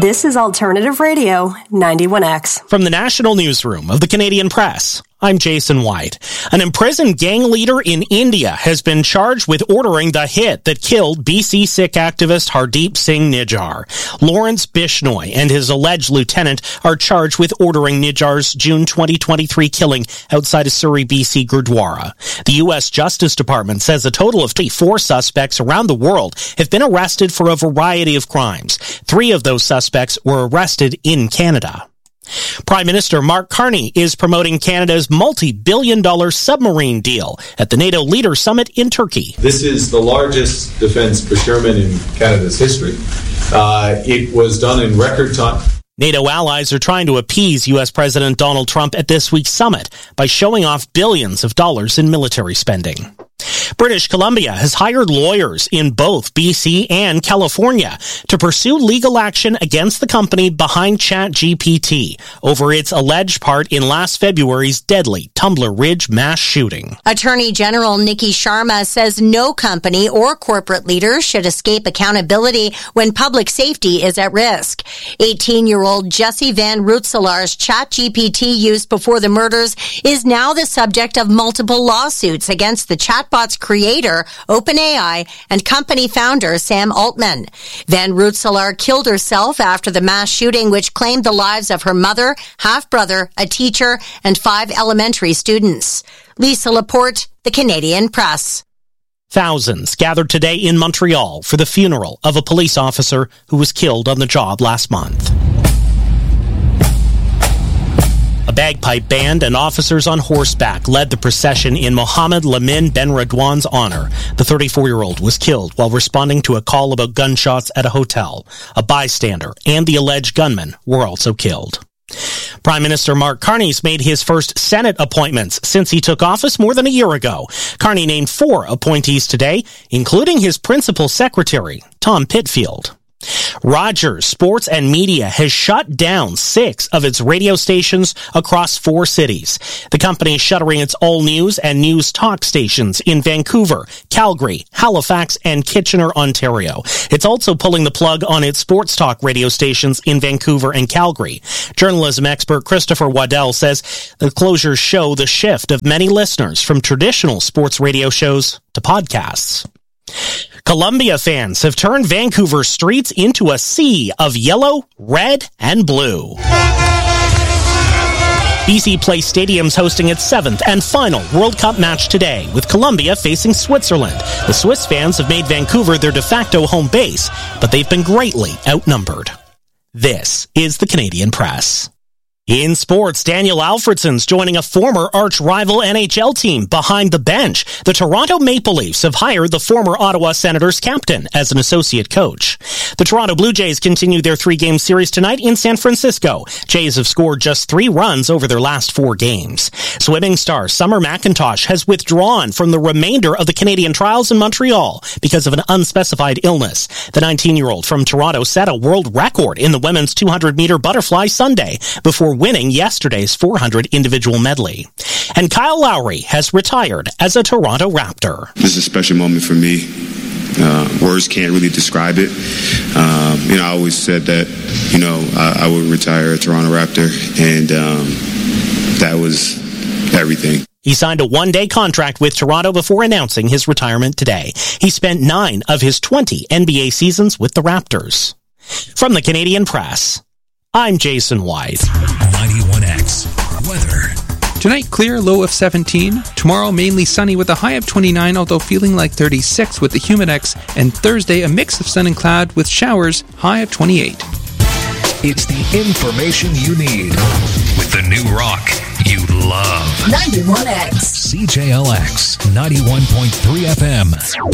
This is Alternative Radio 91X. From the National Newsroom of the Canadian Press, I'm Jason White. An imprisoned gang leader in India has been charged with ordering the hit that killed BC Sikh activist Hardeep Singh Nijjar. Lawrence Bishnoi and his alleged lieutenant are charged with ordering Nijjar's June 2023 killing outside a Surrey, BC Gurdwara. The U.S. Justice Department says a total of 24 suspects around the world have been arrested for a variety of crimes. 3 of those suspects were arrested in Canada. Prime Minister Mark Carney is promoting Canada's multi-billion-dollar submarine deal at the NATO Leader Summit in Turkey. This is the largest defense procurement in Canada's history. It was done in record time. NATO allies are trying to appease U.S. President Donald Trump at this week's summit by showing off billions of dollars in military spending. British Columbia has hired lawyers in both BC and California to pursue legal action against the company behind ChatGPT over its alleged part in last February's deadly Tumbler Ridge mass shooting. Attorney General Nikki Sharma says no company or corporate leader should escape accountability when public safety is at risk. 18-year-old Jesse Van Roetselar's ChatGPT used before the murders is now the subject of multiple lawsuits against the chatbot's creator, OpenAI, and company founder Sam Altman. Van Roetselar killed herself after the mass shooting, which claimed the lives of her mother, half-brother, a teacher, and 5 elementary students. Lisa Laporte, The Canadian Press. Thousands gathered today in Montreal for the funeral of a police officer who was killed on the job last month. A bagpipe band and officers on horseback led the procession in Mohammed Lamin Ben Radwan's honor. The 34-year-old was killed while responding to a call about gunshots at a hotel. A bystander and the alleged gunman were also killed. Prime Minister Mark Carney's made his first Senate appointments since he took office more than a year ago. Carney named 4 appointees today, including his principal secretary, Tom Pitfield. Rogers Sports and Media has shut down 6 of its radio stations across 4 cities. The company is shuttering its All News and News Talk stations in Vancouver, Calgary, Halifax, and Kitchener, Ontario. It's also pulling the plug on its sports talk radio stations in Vancouver and Calgary. Journalism expert Christopher Waddell says the closures show the shift of many listeners from traditional sports radio shows to podcasts. Columbia fans have turned Vancouver streets into a sea of yellow, red, and blue. BC Place Stadium's hosting its 7th and final World Cup match today, with Colombia facing Switzerland. The Swiss fans have made Vancouver their de facto home base, but they've been greatly outnumbered. This is the Canadian Press. In sports, Daniel Alfredson's joining a former arch-rival NHL team behind the bench. The Toronto Maple Leafs have hired the former Ottawa Senators captain as an associate coach. The Toronto Blue Jays continue their 3-game series tonight in San Francisco. Jays have scored just 3 runs over their last 4 games. Swimming star Summer McIntosh has withdrawn from the remainder of the Canadian trials in Montreal because of an unspecified illness. The 19-year-old from Toronto set a world record in the women's 200-meter butterfly Sunday before winning yesterday's 400 individual medley. And Kyle Lowry has retired as a Toronto Raptor. This is a special moment for me. Words can't really describe it. I always said that, I would retire a Toronto Raptor, and that was everything. He signed a 1-day contract with Toronto before announcing his retirement today. He spent 9 of his 20 NBA seasons with the Raptors. From the Canadian Press, I'm Jason White. 91X weather. Tonight, clear, low of 17. Tomorrow, mainly sunny with a high of 29, although feeling like 36 with the Humidex. And Thursday, a mix of sun and cloud with showers, high of 28. It's the information you need with the new rock you love. 91X. CJLX 91.3 FM.